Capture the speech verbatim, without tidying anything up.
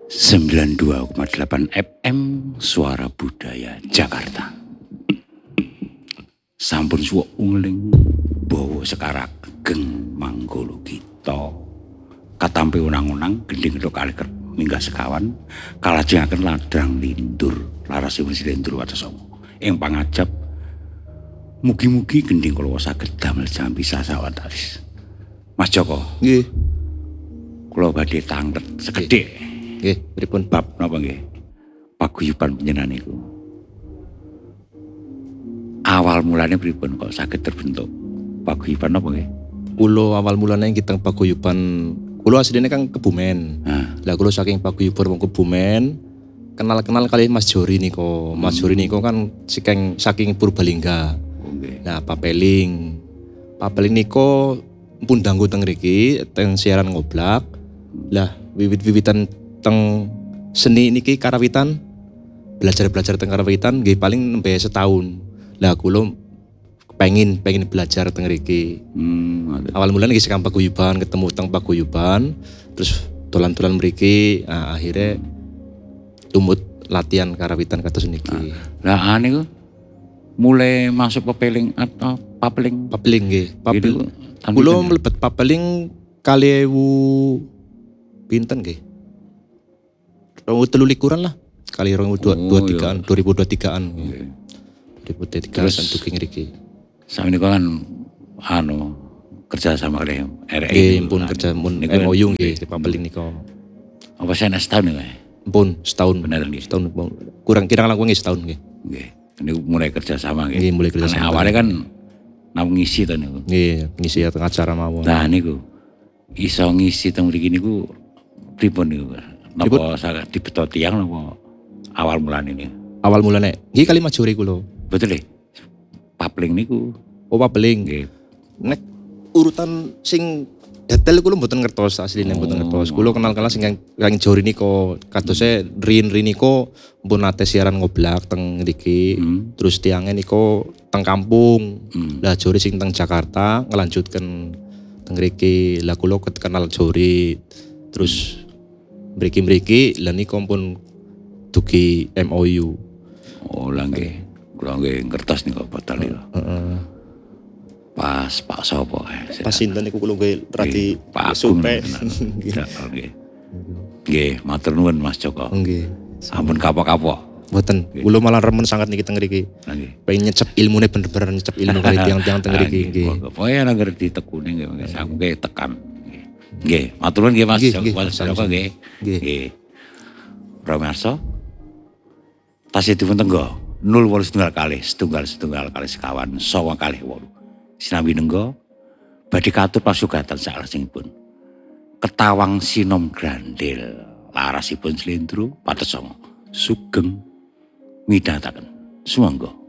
sembilan puluh dua koma delapan F M Suara Budaya Jakarta. Sampun suwuk ungling bawa sekarak geng manggolo kita. Katampi unang-unang gending kedok kali minggah sekawan kalajengaken ladang lindur larasipun silindur watasama. Ing pangajab mugi-mugi gending kula saged damel jampi sasawataris. Mas Joko. Nggih. Kula badhe tanglet sekedhik. Nggih, pripun Bab napa nggih? Paguyuban panjenengan niku. Awal mulanya pripun kok saged terbentuk paguyuban napa nggih? Kula awal mulanya kita paguyuban, kula asline kan Kebumen. Nah, Lah kula saking paguyuban wong Kebumen, kenal-kenal kali Mas Jori niko. Mas Jori niko kan saking saking Purbalingga. oh nggih. Nah, Papeling. Papeling niko pun danggo teng mriki teng siaran ngoblak. Lah wiwit-wiwitan teng seni niki karawitan belajar-belajar teng karawitan nggih paling nembe setahun. Lah kula pengen pengen belajar teng mriki. Hmm, ada. Awal mulanya nggih sekam paguyuban, ketemu teng paguyuban, terus dolan-dolan mriki, nah, akhirnya tumut latihan karawitan kados niki. Lah ane ku mulai masuk papeling atau papeling Papeling nggih, Gitu, papel. tahun Kula pinten? mlebet papeling kali ewu pinten nggih? Rong telu likuran lah. Kali rong dua Oh, dua tigaan, dua ribu dua tigaan. Nggih. dua ribu dua tiga Terus- kan duking ngriki. Sami niku kan anu kerja sama kali R I. Nggih, niku pun kan. kerja mun Niku M O U nggih di papeling nika. Apa saya setahun ya? Pun setahun. Bener nggih. Setahun kurang kira langkung nggih setahun nggih. Nggih. Niku mulai kerja sama nggih. Nggih, mulai kerja Ane sama. awalnya kan nang ngisi to niku. Nggih, ngisi acara mawon. Nah niku iso ngisi teng mriki niku pripun niku? Napa saged dibeto tiyang napa awal mulane ini? Awal mulanya nggih kali Mas Jori kula. Betul ya? Papling niku. Oh papeling. Nggih. Nek urutan sing detail kula mboten ngertos asline mboten ngertos. Kula kenal-kenal sing kang kang Jori nika kadose Rin-Rin nika mpun nate siaran ngoblak teng mriki. Hmm. Terus tiange nika teng kampung. Hmm. Lah Jori sing teng Jakarta ngelanjutkan teng mriki. Lah kula ket kenal Jori. Terus mriki-mriki lah nika pun dugi M O U. Oh lah nggih. Kula nggih ngertos niku batal niku. Heeh. Pas Pak Sopo eh. Pas sinten niku kula nggih radi Pak Agung. supe. Nggih. Nggih. Nggih, matur nuwun Mas Joko. Nggih. Ampun kapok-kapok. Mboten, kula malah remen sangat niki teng mriki. Lah nggih. Pengen nyecep ilmune bener-bener nyecep ilmu kali tiang-tiang teng mriki nggih. Pokoke ana ngerti tekune nggih, nggih. Aku nggih tekan. Nggih. Nggih, matur nuwun nggih Mas Nggih, Joko. nggih, Mas Joko sama-sama. nggih. Nggih. Nggih. Romarso. Tasih dipun tenggo nol wolu setunggal kali, setunggal setunggal kali sekawan, sawa kali wolu. Sinambi nenggo badhe katur pasugatan salajengipun. Ketawang sinom grandil, larasipun slendro patesama, sugeng midhataken. Sumangga.